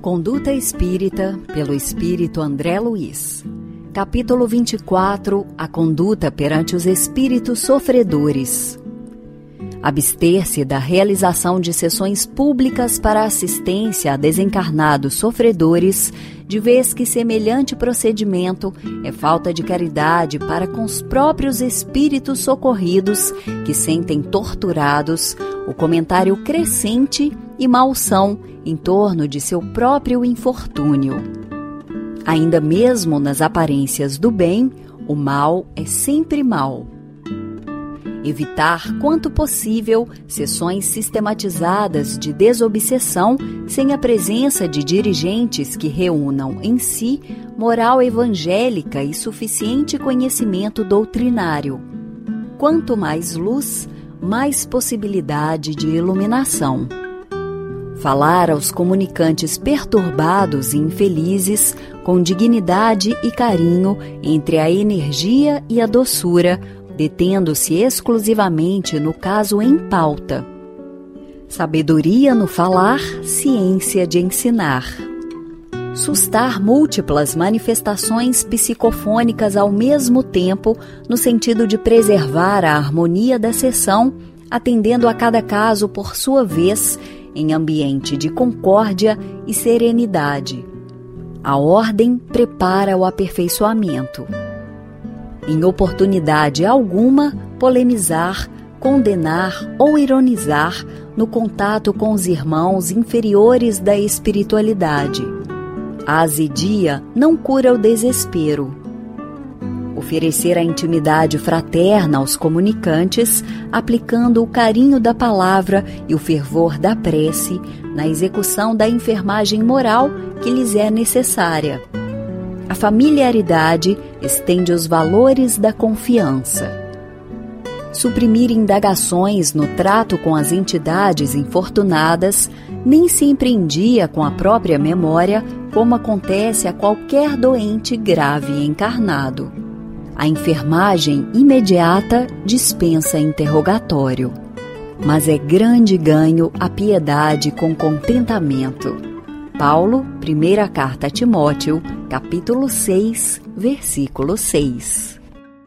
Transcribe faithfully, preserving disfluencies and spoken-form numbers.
Conduta Espírita, pelo Espírito André Luiz. Capítulo vinte e quatro. A conduta perante os espíritos sofredores. Abster-se da realização de sessões públicas para assistência a desencarnados sofredores, de vez que semelhante procedimento é falta de caridade para com os próprios espíritos socorridos que sentem torturados o comentário crescente e malsão em torno de seu próprio infortúnio. Ainda mesmo nas aparências do bem, o mal é sempre mal. Evitar, quanto possível, sessões sistematizadas de desobsessão sem a presença de dirigentes que reúnam em si moral evangélica e suficiente conhecimento doutrinário. Quanto mais luz, mais possibilidade de iluminação. Falar aos comunicantes perturbados e infelizes com dignidade e carinho entre a energia e a doçura, detendo-se exclusivamente no caso em pauta. Sabedoria no falar, ciência de ensinar. Sustar múltiplas manifestações psicofônicas ao mesmo tempo, no sentido de preservar a harmonia da sessão, atendendo a cada caso por sua vez, em ambiente de concórdia e serenidade. A ordem prepara o aperfeiçoamento. Em oportunidade alguma, polemizar, condenar ou ironizar no contato com os irmãos inferiores da espiritualidade. A azedia não cura o desespero. Oferecer a intimidade fraterna aos comunicantes, aplicando o carinho da palavra e o fervor da prece na execução da enfermagem moral que lhes é necessária. A familiaridade estende os valores da confiança. Suprimir indagações no trato com as entidades infortunadas, nem sempre em dia com a própria memória, como acontece a qualquer doente grave encarnado. A enfermagem imediata dispensa interrogatório, mas é grande ganho a piedade com contentamento. Paulo, primeira carta a Timóteo, capítulo seis, versículo seis.